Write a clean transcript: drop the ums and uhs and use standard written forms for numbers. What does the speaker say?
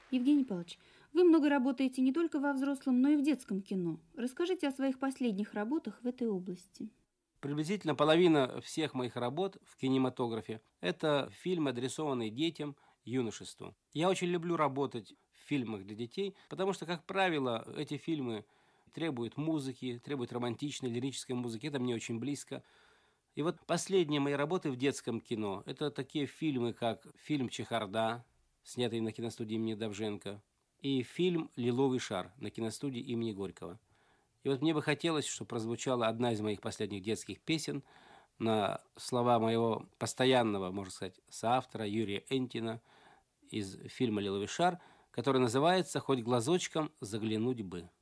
Евгений Павлович, вы много работаете не только во взрослом, но и в детском кино. Расскажите о своих последних работах в этой области. Приблизительно половина всех моих работ в кинематографе – это фильмы, адресованные детям, юношеству. Я очень люблю работать в фильмах для детей, потому что, как правило, эти фильмы требуют музыки, требуют романтичной, лирической музыки. Это мне очень близко. И вот последние мои работы в детском кино – это такие фильмы, как фильм «Чехарда», снятый на киностудии имени Довженко, и фильм «Лиловый шар» на киностудии имени Горького. И вот мне бы хотелось, чтобы прозвучала одна из моих последних детских песен на слова моего постоянного, можно сказать, соавтора Юрия Энтина из фильма «Лиловый шар», который называется «Хоть глазочком заглянуть бы».